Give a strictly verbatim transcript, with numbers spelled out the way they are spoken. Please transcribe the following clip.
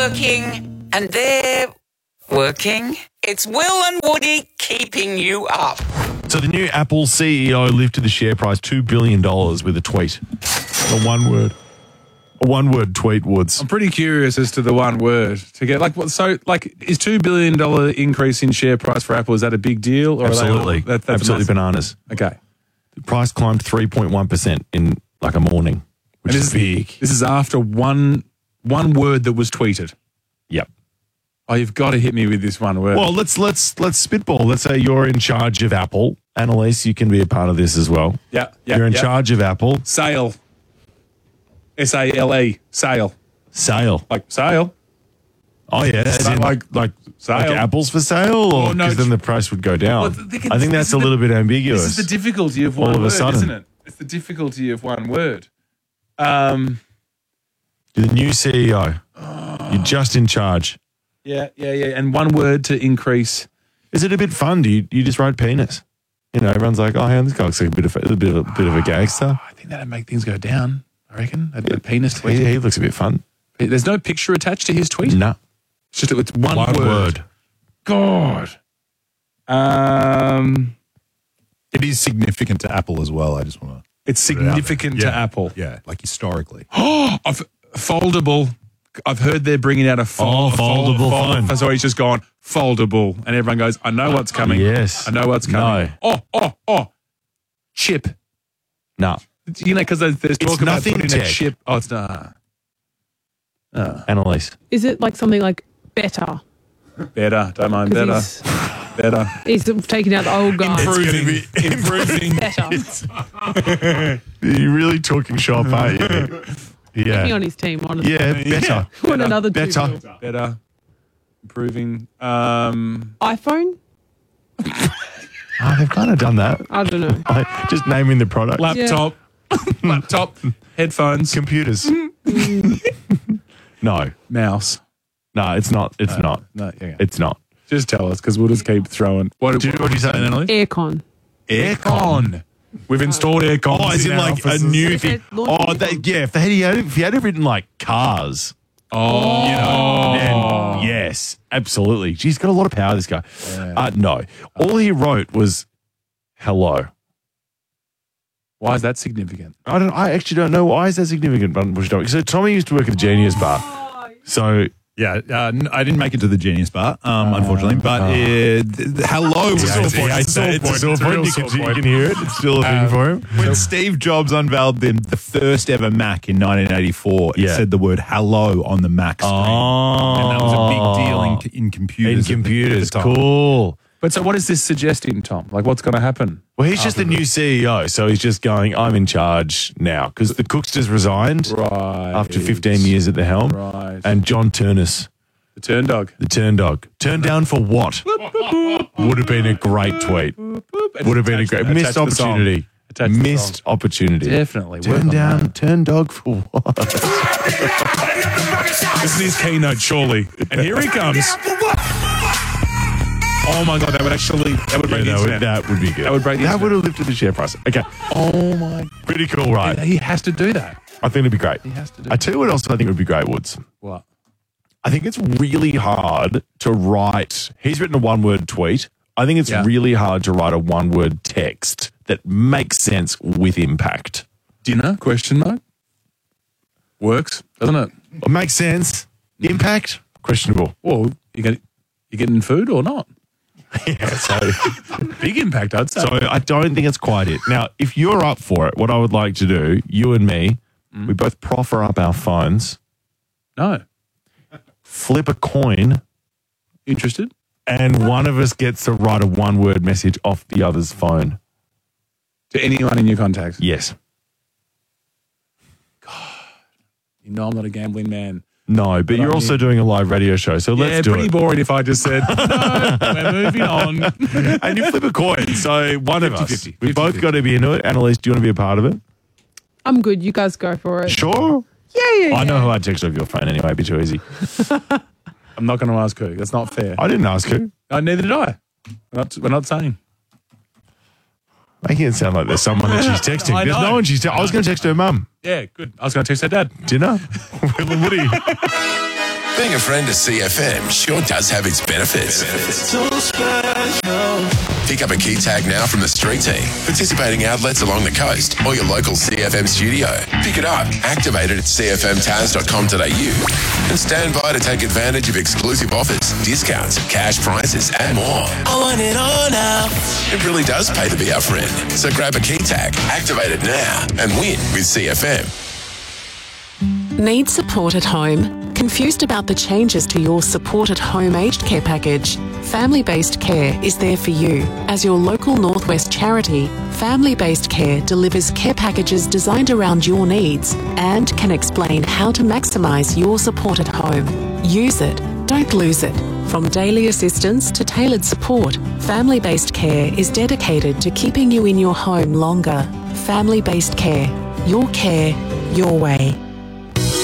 working and they're working. It's Will and Woody keeping you up. So the new Apple C E O lifted the share price two billion dollars with a tweet. A one word. A one word tweet, Woods. I'm pretty curious as to the one word to get like what. So like, is two billion dollar increase in share price for Apple? Is that a big deal? Or Absolutely, are they, that, that's absolutely bananas. Okay, the price climbed three point one percent in like a morning, which and is this big. Is, this is after one one word that was tweeted. Yep. Oh, you've got to hit me with this one word. Well, let's let's let's spitball. Let's say you're in charge of Apple. Annalise, you can be a part of this as well. Yeah, yeah. You're in yeah. charge of Apple. Sale. S A L E. Sale. Sale. Like sale. Oh yeah, as in like like sale. like apples for sale, or Oh, no, because then the price would go down. Well, think I think this that's is a the- little bit ambiguous. This is the difficulty of one All of a word, sudden. isn't it? It's the difficulty of one word. Um. The new C E O. You're just in charge. Yeah, yeah, yeah. And one word to increase. Is it a bit fun? Do you, you just write penis? You know, everyone's like, oh, yeah, this guy looks like a bit of a, a bit of a bit of a gangster. I think that'd make things go down. I reckon. A, a penis tweet. He, he looks a bit fun. There's no picture attached to his tweet. No, It's just it's one, one word. word. God. Um. It is significant to Apple as well. I just want to. It's significant to Yeah. Apple. Yeah, like historically. Oh, I've, foldable. I've heard they're bringing out a fold, Oh, foldable fold, phone. So he's just gone foldable, and everyone goes, "I know what's coming." Yes. I know what's coming. No. Oh, oh, oh. Chip. No, You know, because there's, there's It's talk about nothing putting a tech. chip. Oh, it's not. Annalise. Is it like something like better? Better. Don't mind 'Cause better. he's, Better. he's taking out the old guy. Improving. Improving. Better. You're really talking shop, aren't you? Taking Yeah. on his team, honestly. Yeah, better. Want another two Better. mil. Better. Improving. Um, iPhone? Oh, they've kind of done that. I don't know. Like, just naming the product. laptop. Laptop. Headphones. Computers. No, Mouse. no, it's not. It's not. No, yeah. It's not. Just tell us, because we'll just keep throwing. What Do you- what do you say, Annalise? Aircon. Aircon. We've installed aircon. Oh, as in like a new thing. Launch Oh, vehicles. that, yeah. If they had, if he had it written like cars, Oh, you know, then yes, absolutely. Geez, he's got a lot of power, this guy. Uh, no, all he wrote was hello. why is that significant? I don't. I actually don't know why is that significant. But unfortunately, so Tommy used to work at the Genius Bar. So Yeah, uh, n- I didn't make it to the Genius Bar, um, unfortunately, but uh, th- th- hello was it's a sore point. It's a sore point. It's a sore point. You can, you can hear it. It's still a thing for him. when Steve Jobs unveiled the, the first ever Mac in nineteen eighty-four, it Yeah. said the word hello on the Mac screen. Oh, And that was a big deal in, in computers. in at the- computers. at the time. Cool. But so what is this suggesting, Tom? Like, what's going to happen? Well, he's just the new C E O, so he's just going, I'm in charge now. Because the Cooks just resigned Right. after fifteen years at the helm. Right. And John Turnus, The turn dog. the turn dog, turned down for what? Would have been a great tweet. Would have been a great missed Attach the song. opportunity. Attach the Missed song. opportunity. Definitely. Work Turn on down, that. turn dog for what? This is his keynote, surely. And here he comes. Oh my God, that would actually, that would break the that, would, internet. that would be good. That would break the That internet. would have lifted the share price. Okay. Oh my. Pretty cool, right? He has to do that. I think it'd be great. He has to do I tell you what else I think would be great, Woods. What? I think it's really hard to write. He's written a one word tweet. I think it's Yeah. really hard to write a one word text that makes sense with impact. Dinner? Question mark? Works, doesn't it? It makes sense. Impact? Questionable. Well, you get you getting food or not? Yeah, so, Big impact, I'd say. so I don't think it's quite it. Now, if you're up for it, what I would like to do, you and me, we both proffer up our phones, No. flip a coin, Interested? and one of us gets to write a one word message off the other's phone. To anyone in your contacts? Yes. You know I'm not a gambling man. No, but I you're also mean- doing a live radio show, so let's yeah, do pretty it. boring if I just said, no, we're moving on. And you flip a coin. So one of us. fifty-fifty. We've both fifty-fifty. got to be into it. Annalise, do you want to be a part of it? I'm good. You guys go for it. Sure. Yeah, yeah, yeah. I know who I'd text off your phone anyway. It'd be too easy. I'm not going to ask who. That's not fair. I didn't ask who. No, neither did I. We're not, we're not saying. Making it sound like there's someone that she's texting. I There's know. no one she's texting. I was going to text her mum. Yeah, good. I was going to text her dad. Dinner? Will and Woody. Being a friend of C F M sure does have its benefits. Pick up a key tag now from the street team, participating outlets along the coast, or your local C F M studio. Pick it up, activate it at c f m taz dot com dot a u, and stand by to take advantage of exclusive offers, discounts, cash prizes, and more. I want it all now. It really does pay to be our friend. So grab a key tag, activate it now, and win with C F M. Need support at home? Confused about the changes to your Support at Home aged care package? Family Based Care is there for you. As your local Northwest charity, Family Based Care delivers care packages designed around your needs and can explain how to maximise your support at home. Use it, don't lose it. From daily assistance to tailored support, Family Based Care is dedicated to keeping you in your home longer. Family Based Care. Your care, your way.